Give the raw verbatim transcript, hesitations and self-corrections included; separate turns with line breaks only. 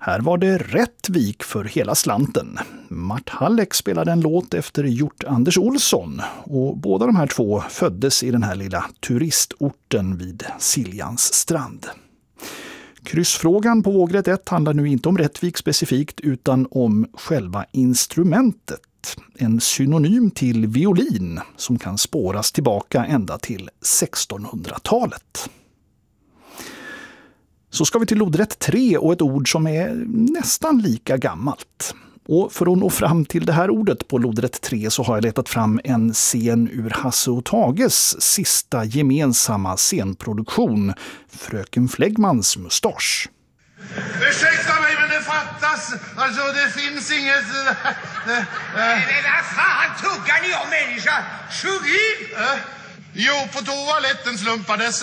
Här var det Rättvik för hela slanten. Mart Halleck spelade en låt efter Hjort Anders Olsson och båda de här två föddes i den här lilla turistorten vid Siljans strand. Kryssfrågan på vågrätt ett handlar nu inte om Rättvik specifikt utan om själva instrumentet. En synonym till violin som kan spåras tillbaka ända till sextonhundratalet. Så ska vi till lodrätt tre och ett ord som är nästan lika gammalt. Och för att nå fram till det här ordet på lodrätt tre så har jag letat fram en scen ur Hasse och Tages sista gemensamma scenproduktion, Fröken Fläggmans mustasch.
Ursäkta mig, men det fattas. Alltså, det finns inget... Äh, äh.
Men vad fan tuggar ni om, människa? Sjung in!
Äh, jo, på toaletten slumpades